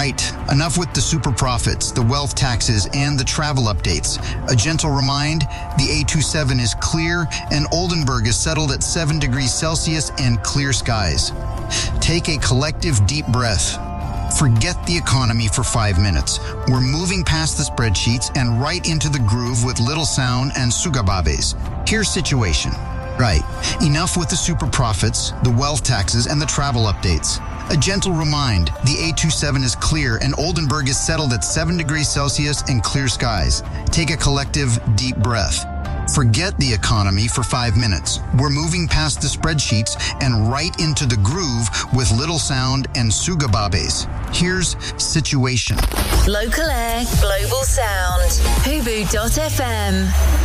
Right, enough with the super profits, the wealth taxes, and the travel updates. A gentle remind, the A27 is clear and Oldenburg is settled at 7 degrees Celsius and clear skies. Take a collective deep breath. Forget the economy for 5 minutes. We're moving past the spreadsheets and right into the groove with Little Sound and Sugababes. Here's situation. Right, enough with the super profits, the wealth taxes, and the travel updates. A gentle remind, the A27 is clear and Oldenburg is settled at 7 degrees Celsius and clear skies. Take a collective deep breath. Forget the economy for 5 minutes. We're moving past the spreadsheets and right into the groove with Little Sound and Sugababes. Here's situation. Local Air, Global Sound. Hubu.fm.